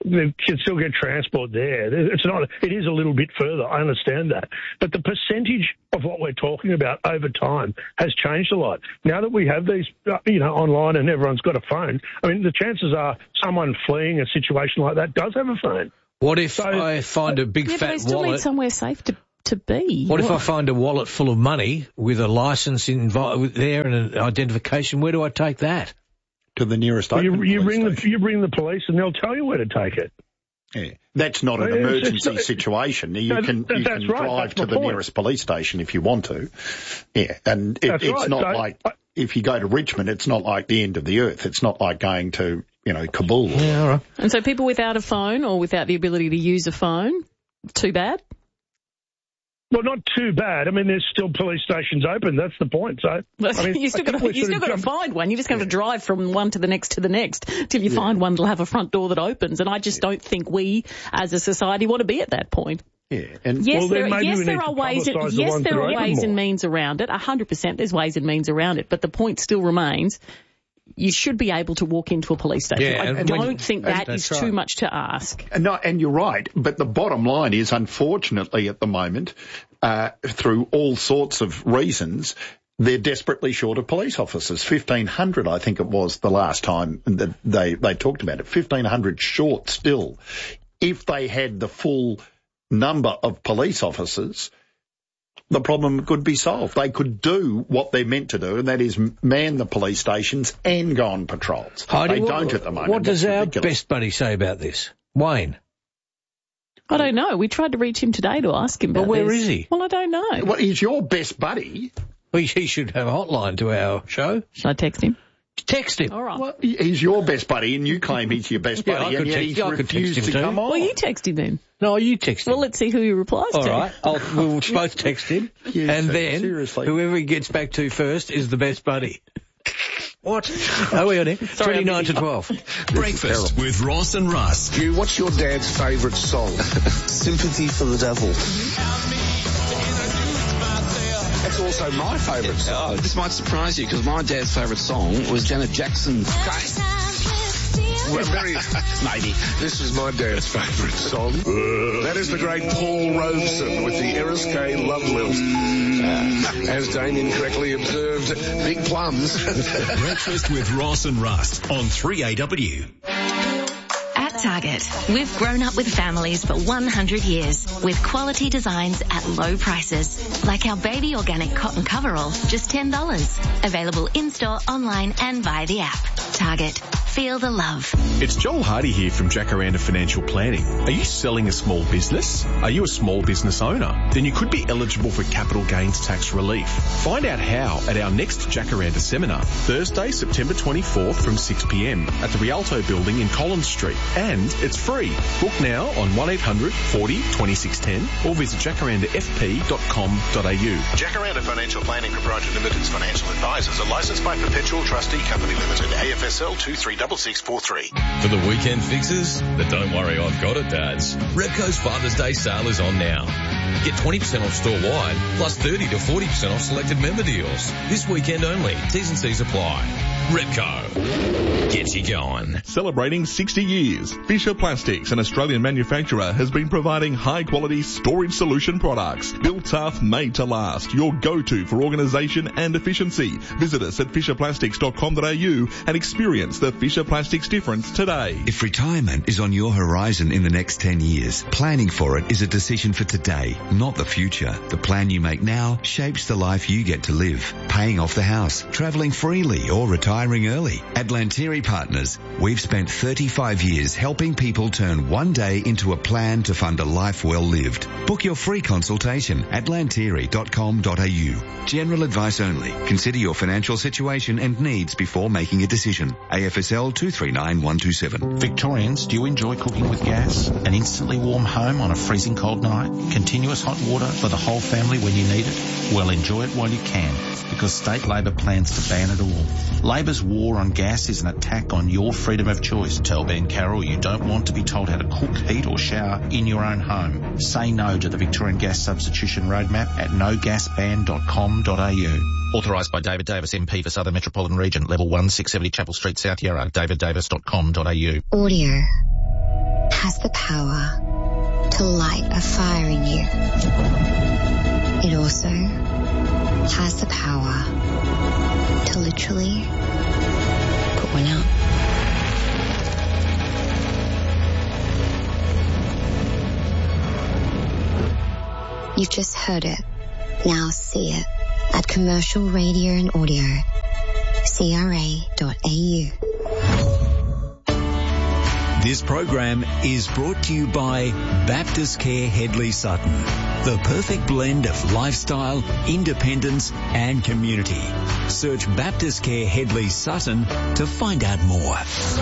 they can still get transport there. It is a little bit further. I understand that. But the percentage of what we're talking about over time has changed a lot. Now that we have these, online and everyone's got a phone, I mean, the chances are someone fleeing a situation like that does have a phone. What if I find a big fat but they still wallet? need somewhere safe to be. What if I find a wallet full of money with a licence there and an identification? Where do I take that? To the nearest you ring the police and they'll tell you where to take it. Yeah, that's not an emergency situation. You can drive to the nearest police station if you want to. Yeah, and it's not like if you go to Richmond, it's not like the end of the earth. It's not like going to Kabul. Yeah, all right. And so people without a phone or without the ability to use a phone, too bad? Well, not too bad. I mean, there's still police stations open. That's the point. So you still got to find one. You just got to drive from one to the next till you find one that'll have a front door that opens. And I just don't think we, as a society, want to be at that point. Yeah, and there are ways and means around it. 100%, there's ways and means around it. But the point still remains. You should be able to walk into a police station. Yeah, I don't think that is too much to ask. No, and you're right. But the bottom line is, unfortunately, at the moment, through all sorts of reasons, they're desperately short of police officers. 1,500, I think it was, the last time that they talked about it. 1,500 short still. If they had the full number of police officers, the problem could be solved. They could do what they're meant to do, and that is man the police stations and go on patrols. Heidi, they don't at the moment. What does our best buddy say about this? Wayne? I don't know. We tried to reach him today to ask him about this. But where is he? Well, I don't know. Well, he's your best buddy. Well, he should have a hotline to our show. Should I text him? Text him. All right. Well, he's your best buddy, and you claim he's your best buddy, and yet he's refused to come on. Well, you text him then. No, you text him. Well, let's see who he replies to. All right. We'll both text him, and then whoever he gets back to first is the best buddy. What? Are we on it? 29 to 12. Breakfast with Ross and Russ. What's your dad's favourite song? Sympathy for the Devil. That's also my favourite song. This might surprise you because my dad's favourite song was Janet Jackson. Well, maybe. This is my dad's favourite song. That is the great Paul Robeson with the Eriskay Love Lilt. As Damien correctly observed, big plums. Breakfast with Ross and Russ on 3AW. At Target, we've grown up with families for 100 years with quality designs at low prices. Like our baby organic cotton coverall, just $10. Available in-store, online and via the app. Target. Feel the love. It's Joel Hardy here from Jacaranda Financial Planning. Are you selling a small business? Are you a small business owner? Then you could be eligible for capital gains tax relief. Find out how at our next Jacaranda seminar, Thursday, September 24th from 6 p.m. at the Rialto building in Collins Street. And it's free. Book now on 1800 40 2610 or visit jacarandafp.com.au. Jacaranda Financial Planning Proprietary Limited's financial advisors are licensed by Perpetual Trustee Company Limited, AFSL 236643. For the weekend fixes, but don't worry, I've got it, dads. Repco's Father's Day sale is on now. Get 20% off store-wide, plus 30 to 40% off selected member deals. This weekend only. T's and C's apply. Repco. Get you going. Celebrating 60 years, Fisher Plastics, an Australian manufacturer, has been providing high-quality storage solution products. Built tough, made to last. Your go-to for organisation and efficiency. Visit us at fisherplastics.com.au and experience the Fisher Plastics difference today. If retirement is on your horizon in the next 10 years, planning for it is a decision for today, not the future. The plan you make now shapes the life you get to live. Paying off the house, travelling freely or retiring early. At Lantieri Partners, we've spent 35 years helping people turn one day into a plan to fund a life well lived. Book your free consultation at lantieri.com.au. General advice only. Consider your financial situation and needs before making a decision. AFSL 239127. Victorians, do you enjoy cooking with gas? An instantly warm home on a freezing cold night? Continuous hot water for the whole family when you need it? Well, enjoy it while you can, because State Labor plans to ban it all. Labor's war on gas is an attack on your freedom of choice. Tell Ben Carroll you don't want to be told how to cook, heat or shower in your own home. Say no to the Victorian Gas Substitution Roadmap at nogasban.com.au. Authorised by David Davis, MP for Southern Metropolitan Region, Level 1, 670 Chapel Street, South Yarra, daviddavis.com.au. Audio. has the power to light a fire in you. It also has the power to literally put one out. You've just heard it. Now see it at Commercial Radio and Audio, CRA.au. This program is brought to you by Baptist Care Hedley Sutton, the perfect blend of lifestyle, independence and community. Search Baptist Care Hedley Sutton to find out more.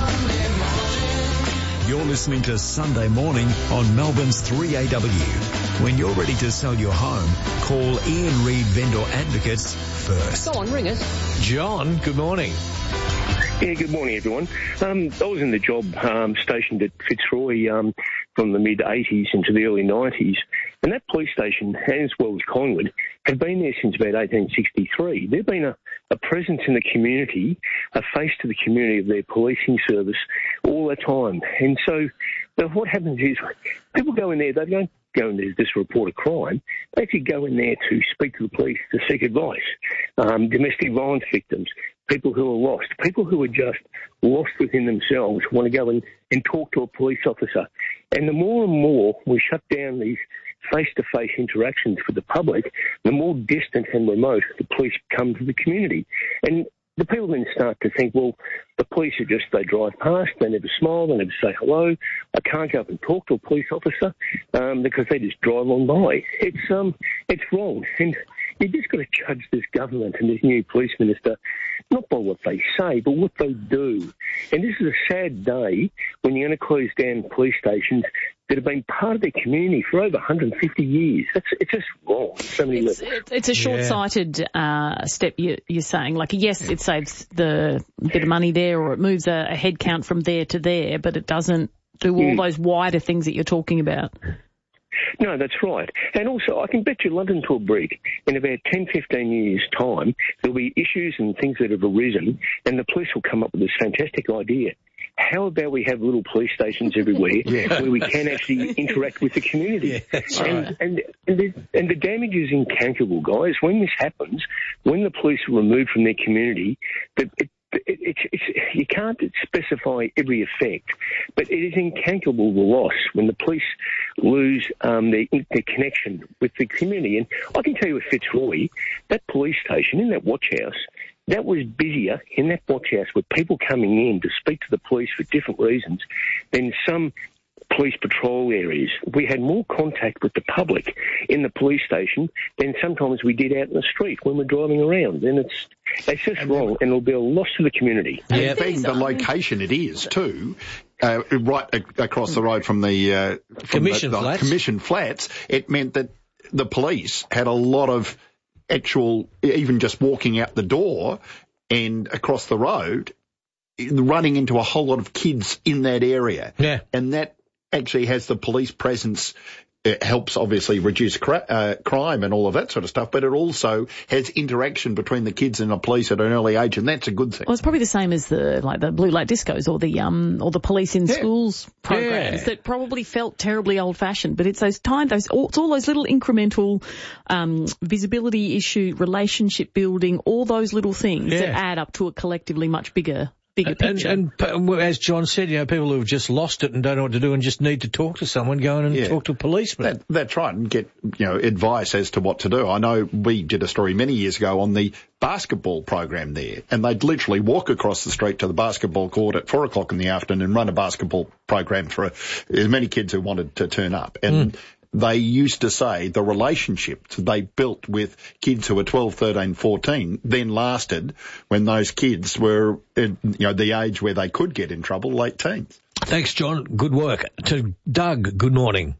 You're listening to Sunday Morning on Melbourne's 3AW. When you're ready to sell your home, call Ian Reid Vendor Advocates first. Go on, ring us. John, good morning. Yeah, good morning, everyone. I was in the job stationed at Fitzroy from the mid-80s into the early 90s, and that police station, as well as Collingwood, have been there since about 1863. They've been a presence in the community, a face to the community of their policing service all the time. And so what happens is people go in there, they don't go in there to just report a crime. They actually go in there to speak to the police, to seek advice. Domestic violence victims, people who are lost, people who are just lost within themselves, want to go and talk to a police officer. And the more and more we shut down these face-to-face interactions with the public, the more distant and remote the police come to the community. And the people then start to think, well, the police are just, they drive past, they never smile, they never say hello. I can't go up and talk to a police officer because they just drive on by. It's wrong. And you just got to judge this government and this new police minister not by what they say, but what they do. And this is a sad day when you're going to close down police stations that have been part of their community for over 150 years. It's just wrong. So many levels. It's a short-sighted step, you're saying. Like, yes, it saves the bit of money there, or it moves a head count from there to there, but it doesn't do all those wider things that you're talking about. No, that's right. And also, I can bet you London to a brick, in about 10, 15 years' time, there'll be issues and things that have arisen, and the police will come up with this fantastic idea. How about we have little police stations everywhere where we can actually interact with the community? And the damage is incalculable, guys. When this happens, when the police are removed from their community, you can't specify every effect, but it is incalculable the loss when the police lose their connection with the community. And I can tell you with Fitzroy, that police station in that watch house, that was busier in that watch house with people coming in to speak to the police for different reasons than some police patrol areas. We had more contact with the public in the police station than sometimes we did out in the street when we're driving around. And it's just wrong, and it'll be a loss to the community. Yeah, being the location it is too, right across the road from the Commission Flats, it meant that the police had a lot of actual, even just walking out the door and across the road, running into a whole lot of kids in that area. Yeah. And that actually has the police presence. It helps obviously reduce crime and all of that sort of stuff, but it also has interaction between the kids and the police at an early age, and that's a good thing. Well, it's probably the same as the blue light discos or the police in schools programs that probably felt terribly old fashioned, but it's it's all those little incremental visibility issue, relationship building, all those little things that add up to a collectively much bigger picture. And as John said, people who have just lost it and don't know what to do and just need to talk to someone, go in and talk to a policeman. That's right, and get advice as to what to do. I know we did a story many years ago on the basketball program there, and they'd literally walk across the street to the basketball court at 4 o'clock in the afternoon and run a basketball program for as many kids who wanted to turn up. And they used to say the relationships they built with kids who were 12, 13, 14 then lasted when those kids were, the age where they could get in trouble, late teens. Thanks, John. Good work. To Doug, good morning.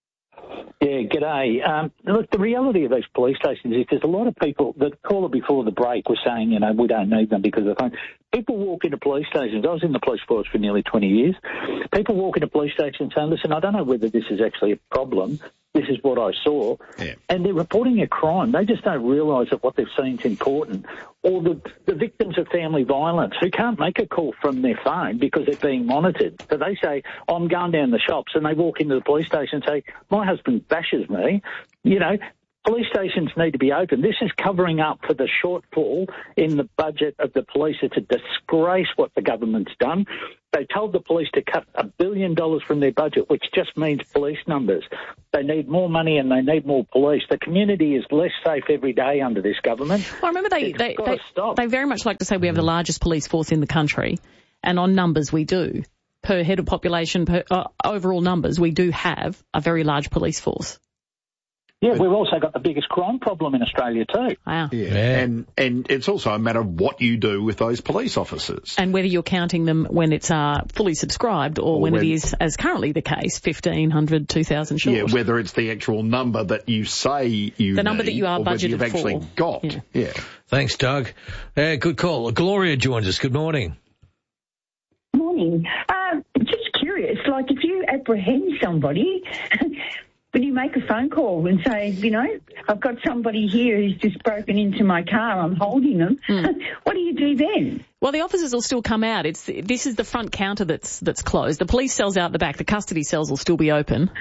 Yeah, g'day. Look, the reality of these police stations is there's a lot of people, the caller before the break was saying, we don't need them because of the phone. People walk into police stations. I was in the police force for nearly 20 years. People walk into police stations saying, listen, I don't know whether this is actually a problem. This is what I saw. Yeah. And they're reporting a crime. They just don't realise that what they've seen is important. Or the victims of family violence who can't make a call from their phone because they're being monitored. So they say, I'm going down the shops, and they walk into the police station and say, my husband bashes me. You know, police stations need to be open. This is covering up for the shortfall in the budget of the police. It's a disgrace what the government's done. They told the police to cut $1 billion from their budget, which just means police numbers. They need more money and they need more police. The community is less safe every day under this government. Well, I remember they very much like to say we have the largest police force in the country, and on numbers we do. Per head of population, overall numbers, we do have a very large police force. Yeah, we've also got the biggest crime problem in Australia too. Wow. Yeah. And it's also a matter of what you do with those police officers. And whether you're counting them when it's fully subscribed or when it is, as currently the case, 1,500, 2,000 short. Yeah, whether it's the actual number that you say you the number that you are budgeted you've actually got. Yeah. Thanks, Doug. Good call. Gloria joins us. Good morning. Morning. Just curious, like if you apprehend somebody... When you make a phone call and say, you know, I've got somebody here who's just broken into my car, I'm holding them, what do you do then? Well, the officers will still come out. This is the front counter that's closed. The police cell's out the back. The custody cells will still be open.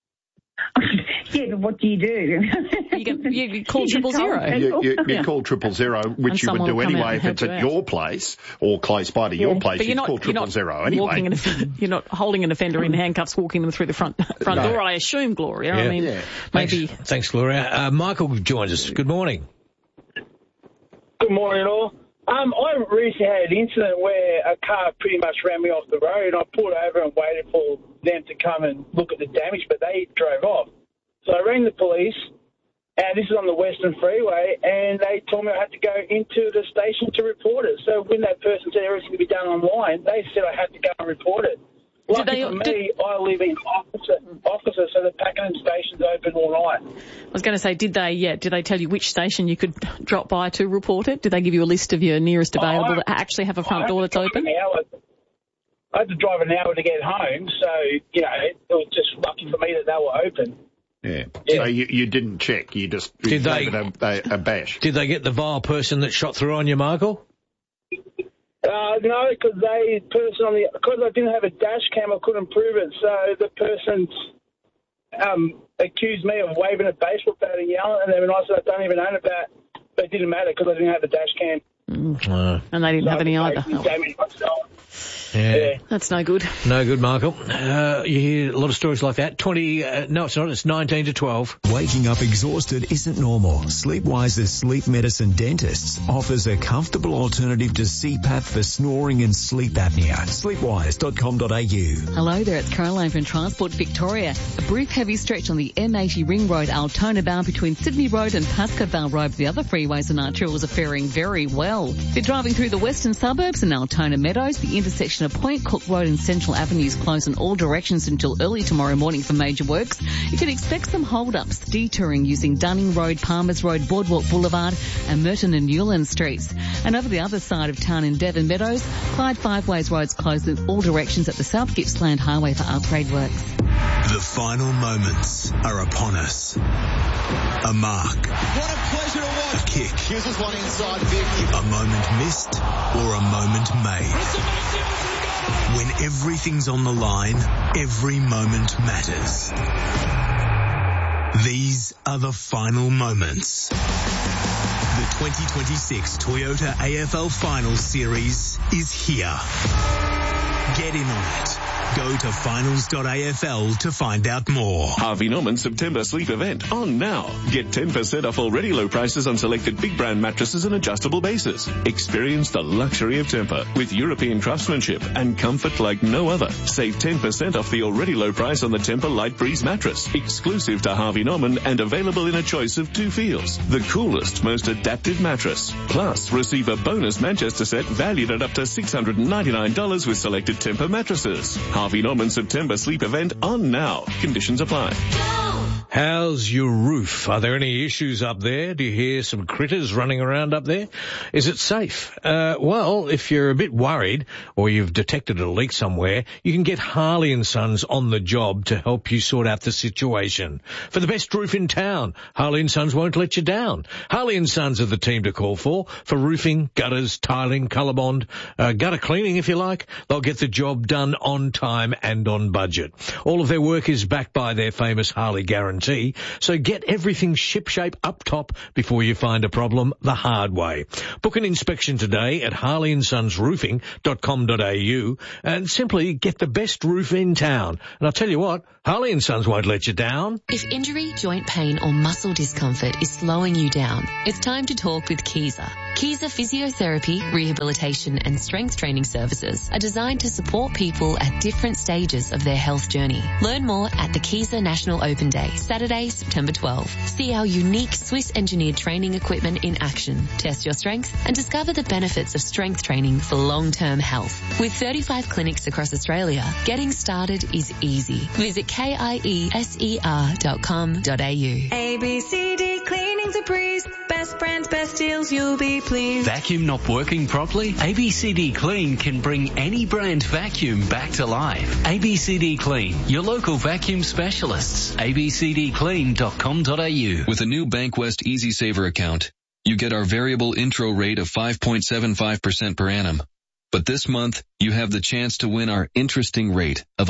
Yeah, but what do you do? You call 000. You call 000, which you would do anyway if it's at your place or close by to your place. You call 000 anyway. You're not holding an offender in handcuffs, walking them through the front door, I assume, Gloria. Yeah. I mean, maybe. Thanks, Gloria. Michael joins us. Good morning. Good morning, all. I recently had an incident where a car pretty much ran me off the road. I pulled over and waited for them to come and look at the damage, but they drove off. So I rang the police, and this is on the Western Freeway, and they told me I had to go into the station to report it. So when that person said everything could be done online, they said I had to go and report it. Lucky for me, I live in officer, so the Pakenham station's open all night. I was going to say, did they tell you which station you could drop by to report it? Did they give you a list of your nearest available that actually have a front door that's open? I had to drive an hour to get home, so, you know, it was just lucky for me that they were open. Yeah. So you didn't check, you just gave it a bash. Did they get the vile person that shot through on you, Michael? No, because I didn't have a dash cam, I couldn't prove it. So the person accused me of waving a baseball bat and yelling at them, and I said I don't even own a bat. But it didn't matter because I didn't have a dash cam. And they didn't have any either. Yeah. That's no good. No good, Michael. You hear a lot of stories like that. No, it's not. It's 19 to 12. Waking up exhausted isn't normal. Sleepwise's Sleep Medicine Dentists offers a comfortable alternative to CPAP for snoring and sleep apnea. Sleepwise.com.au. Hello there, it's Caroline from Transport Victoria. A brief heavy stretch on the M80 Ring Road Altona bound between Sydney Road and Pascoe Vale Road. The other freeways and arterials are faring very well. If you're driving through the western suburbs and Altona Meadows, the intersection of Point Cook Road and Central Avenue is closed in all directions until early tomorrow morning for major works. You can expect some hold-ups, detouring using Dunning Road, Palmers Road, Boardwalk Boulevard and Merton and Newland Streets. And over the other side of town in Devon Meadows, Clyde Five Ways Road's closed in all directions at the South Gippsland Highway for upgrade works. The final moments are upon us. A mark. What a pleasure to watch. A kick. Here's this one inside Vic. A moment missed or a moment made. When everything's on the line, every moment matters. These are the final moments. The 2026 Toyota AFL Finals Series is here. Get in on it. Go to finals.afl to find out more. Harvey Norman September Sleep Event on now. Get 10% off already low prices on selected big brand mattresses and adjustable bases. Experience the luxury of Tempur with European craftsmanship and comfort like no other. Save 10% off the already low price on the Tempur Light Breeze mattress, exclusive to Harvey Norman and available in a choice of 2 feels. The coolest, most adaptive mattress. Plus, receive a bonus Manchester set valued at up to $699 with selected Tempur mattresses. Harvey Norman September Sleep Event on now. Conditions apply. How's your roof? Are there any issues up there? Do you hear some critters running around up there? Is it safe? Well, if you're a bit worried or you've detected a leak somewhere, you can get Harley & Sons on the job to help you sort out the situation. For the best roof in town, Harley & Sons won't let you down. Harley & Sons are the team to call for roofing, gutters, tiling, colorbond, gutter cleaning if you like. They'll get the job done on time and on budget. All of their work is backed by their famous Harley guarantee. So get everything shipshape up top before you find a problem the hard way. Book an inspection today at harleyandsonsroofing.com.au and simply get the best roof in town. And I'll tell you what, Harley & Sons won't let you down. If injury, joint pain or muscle discomfort is slowing you down, it's time to talk with Kiesa. Kiesa Physiotherapy, Rehabilitation and Strength Training Services are designed to support people at different stages of their health journey. Learn more at the Kiesa National Open Day, Saturday, September 12. See our unique Swiss-engineered training equipment in action. Test your strength and discover the benefits of strength training for long-term health. With 35 clinics across Australia, getting started is easy. Visit KIESER.com.au. ABCD Cleaning's a breeze. Best brands, best deals, you'll be pleased. Vacuum not working properly? ABCD Clean can bring any brand vacuum back to life. ABCD Clean, your local vacuum specialists. abcdclean.com.au. With a new Bankwest Easy Saver account, you get our variable intro rate of 5.75% per annum. But this month, you have the chance to win our interesting rate of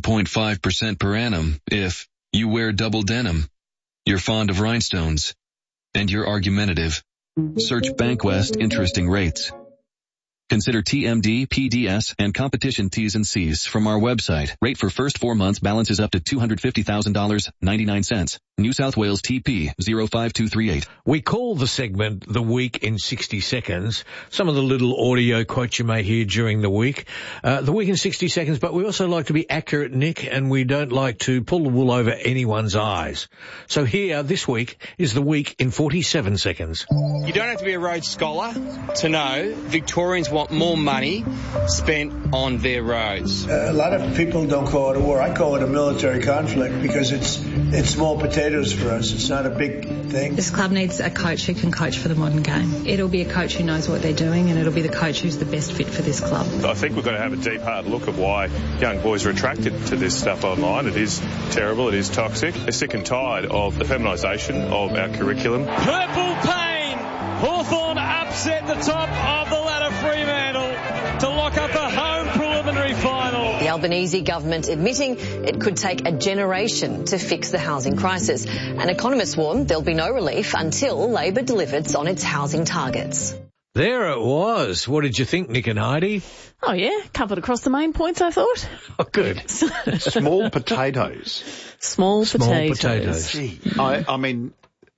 11.5% per annum if you wear double denim, you're fond of rhinestones, and you're argumentative. Search Bankwest Interesting Rates. Consider TMD, PDS, and competition T's and C's from our website. Rate for first 4 months balances up to $250,000, 99 cents. New South Wales TP 05238. We call the segment The Week in 60 Seconds. Some of the little audio quotes you may hear during the week. The Week in 60 Seconds, but we also like to be accurate, Nick, and we don't like to pull the wool over anyone's eyes. So here, this week, is The Week in 47 seconds. You don't have to be a Rhodes Scholar to know Victorians want more money spent on their roads. A lot of people don't call it a war. I call it a military conflict because it's small potatoes for us. It's not a big thing. This club needs a coach who can coach for the modern game. It'll be a coach who knows what they're doing, and it'll be the coach who's the best fit for this club. I think we've got to have a deep, hard look at why young boys are attracted to this stuff online. It is terrible. It is toxic. They're sick and tired of the feminisation of our curriculum. Purple pain. Hawthorn upset the top of the ladder, Fremantle, to lock up a home preliminary final. The Albanese government admitting it could take a generation to fix the housing crisis. And economists warn there'll be no relief until Labor delivers on its housing targets. There it was. What did you think, Nick and Heidi? Oh, yeah. Covered across the main points, I thought. Oh, good. Small potatoes. Small potatoes. I mean,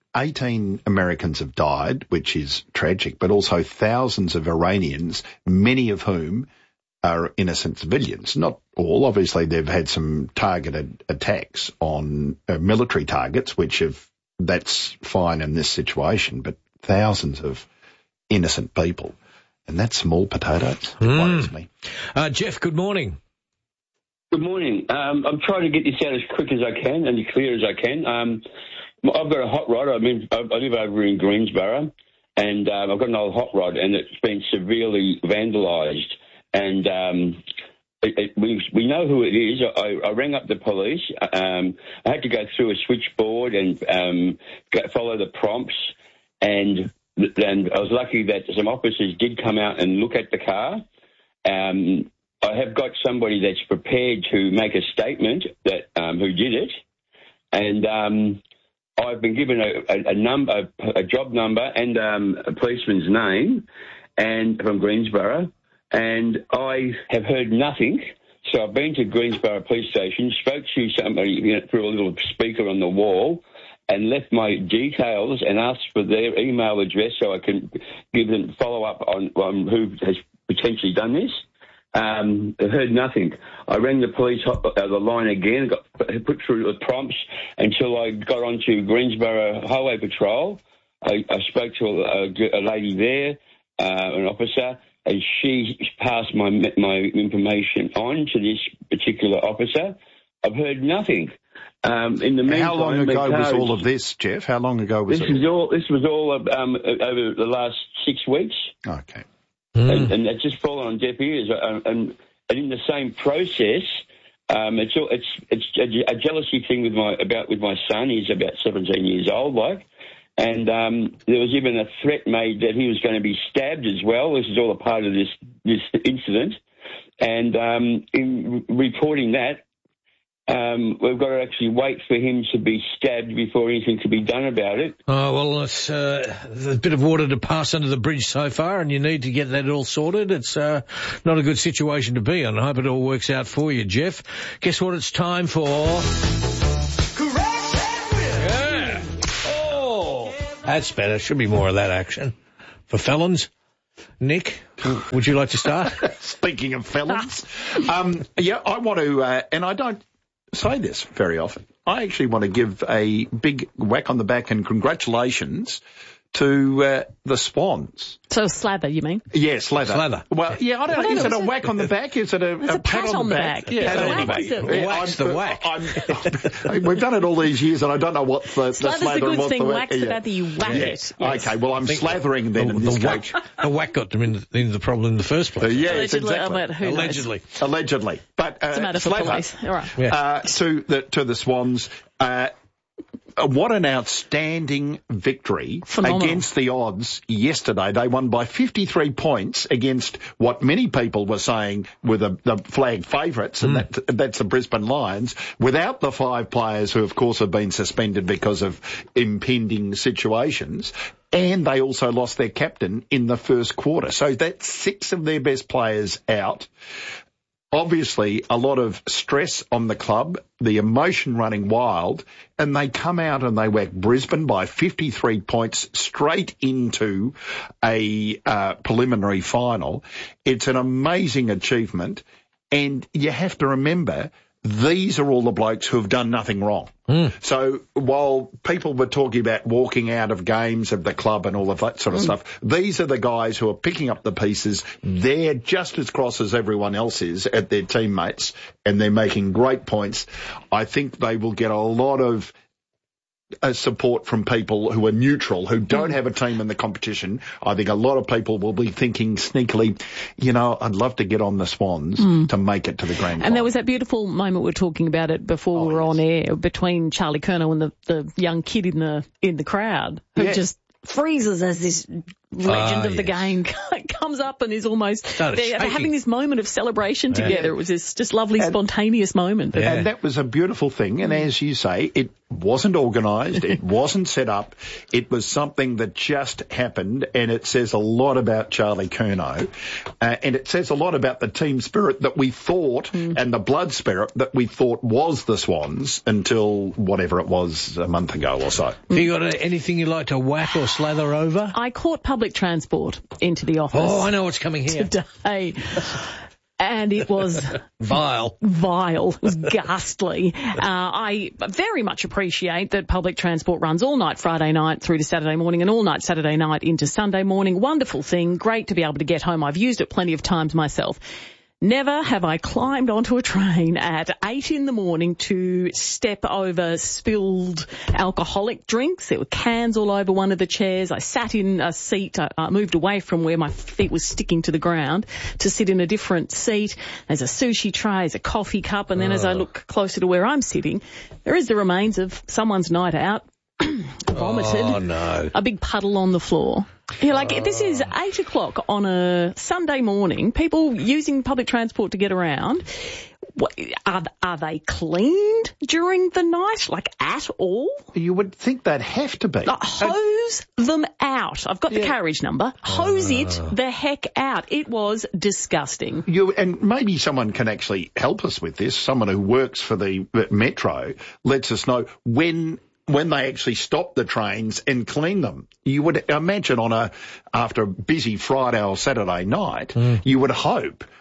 18 Americans have died, which is tragic, but also thousands of Iranians, many of whom are innocent civilians. Not all. Obviously, they've had some targeted attacks on military targets, that's fine in this situation, but thousands of innocent people. And that's small potatoes. It worries me. Jeff, good morning. Good morning. I'm trying to get this out as quick as I can and as clear as I can. I've got a hot rod. I live over in Greensborough, and I've got an old hot rod, and it's been severely vandalised. And we know who it is. I rang up the police. I had to go through a switchboard and follow the prompts, and I was lucky that some officers did come out and look at the car. I have got somebody that's prepared to make a statement that who did it, and I've been given a job number and a policeman's name, and from Greensborough, and I have heard nothing. So I've been to Greensborough Police Station, spoke to somebody through a little speaker on the wall, and left my details and asked for their email address so I can give them follow-up on who has potentially done this. I heard nothing. I rang the police the line again, got put through the prompts until I got onto Greensborough Highway Patrol. I spoke to a lady there, an officer, and she passed my information on to this particular officer. I've heard nothing. In the meantime, how long ago was all of this, Jeff? How long ago was it? This was all over the last 6 weeks. Okay. And it's just fallen on deaf ears. And in the same process, it's a jealousy thing with my son. He's about 17 years old, and there was even a threat made that he was going to be stabbed as well. This is all a part of this incident. And in reporting that, we've got to actually wait for him to be stabbed before anything can be done about it. Oh, well, it's there's a bit of water to pass under the bridge so far, and you need to get that all sorted. It's not a good situation to be in. I hope it all works out for you, Jeff. Guess what it's time for? Yeah. Oh, that's better. Should be more of that action. For felons. Nick, would you like to start? Speaking of felons, I want to, and I don't say this very often, I actually want to give a big whack on the back and congratulations to the Swans. So slather, you mean? Yeah, slather. Well, yeah, I don't know. Is it a whack on the back? Is it a pat on the back? Yeah, pat on the back. Whack's the whack. We've done it all these years, and I don't know what the slather the good and what's thing. the whack. Whack's the bad that you whack it. Yes. Okay, well, I'm slathering then in this case. The whack got them into the problem in the first place. Yes, Allegedly, exactly. Allegedly. But it's a matter for police. All right. To the Swans. What an outstanding victory against the odds yesterday. They won by 53 points against what many people were saying were the flag favourites, and that's the Brisbane Lions, without the 5 players who, of course, have been suspended because of impending situations. And they also lost their captain in the first quarter. So that's 6 of their best players out. Obviously, a lot of stress on the club, the emotion running wild, and they come out and they whack Brisbane by 53 points straight into a preliminary final. It's an amazing achievement, and you have to remember, these are all the blokes who have done nothing wrong. So while people were talking about walking out of games of the club and all of that sort of stuff, these are the guys who are picking up the pieces. They're just as cross as everyone else is at their teammates, and they're making great points. I think they will get a lot of support from people who are neutral, who don't have a team in the competition. I think a lot of people will be thinking sneakily, I'd love to get on the Swans to make it to the grand final. And there was that beautiful moment we were talking about it before we were on air between Charlie Curnow and the young kid in the crowd who just freezes as this legend of the game comes up and is almost they're having this moment of celebration together. It was this just lovely, spontaneous moment. And that was a beautiful thing. And as you say, it wasn't organised. It wasn't set up. It was something that just happened. And it says a lot about Charlie Curnow. And it says a lot about the team spirit that we thought and the blood spirit that we thought was the Swans until whatever it was a month ago or so. Have you got anything you'd like to whack or slather over? I caught public transport into the office. Oh, I know what's coming here. Today. And it was vile. It was ghastly. I very much appreciate that public transport runs all night Friday night through to Saturday morning and all night Saturday night into Sunday morning. Wonderful thing. Great to be able to get home. I've used it plenty of times myself. Never have I climbed onto a train at 8 a.m. to step over spilled alcoholic drinks. There were cans all over one of the chairs. I sat in a seat. I moved away from where my feet were sticking to the ground to sit in a different seat. There's a sushi tray, there's a coffee cup, and then as I look closer to where I'm sitting, there is the remains of someone's night out. Vomited. Oh, no. A big puddle on the floor. You're like, this is 8 o'clock on a Sunday morning, people using public transport to get around. What, are they cleaned during the night, like at all? You would think they'd have to be. Hose them out. I've got the carriage number. Hose it the heck out. It was disgusting. And maybe someone can actually help us with this. Someone who works for the Metro lets us know when they actually stop the trains and clean them. You would imagine after a busy Friday or Saturday night, you would hope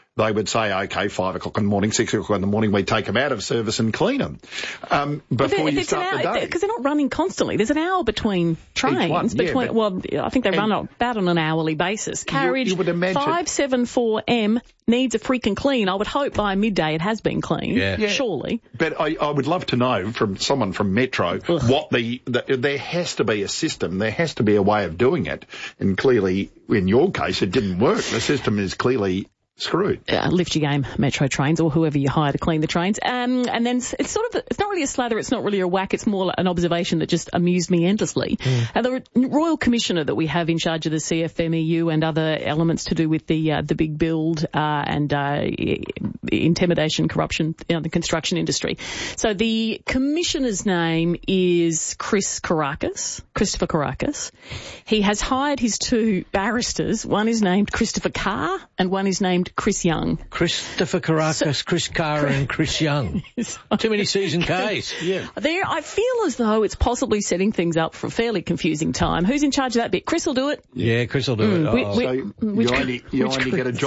they would say, okay, 5 o'clock in the morning, 6 o'clock in the morning, we take them out of service and clean them before you start the day. Because they're not running constantly. There's an hour between trains. I think they run about on an hourly basis. Carriage, you would imagine 574M needs a freaking clean. I would hope by midday it has been cleaned. Yeah. Surely. But I would love to know from someone from Metro what there has to be a system. There has to be a way of doing it. And clearly, in your case, it didn't work. The system is clearly screwed. Lift your game, Metro Trains, or whoever you hire to clean the trains. And then it's not really a slather, it's not really a whack, it's more like an observation that just amused me endlessly. And the Royal Commissioner that we have in charge of the CFMEU and other elements to do with the big build and intimidation, corruption in the construction industry. So the Commissioner's name is Christopher Kourakis. He has hired his 2 barristers. One is named Christopher Carr and one is named Chris Young. Christopher Kourakis, Chris Carr and Chris Young. Too many C's and K's. Yeah. I feel as though it's possibly setting things up for a fairly confusing time. Who's in charge of that bit? Chris will do it? Yeah, Chris will do it. So you only get a job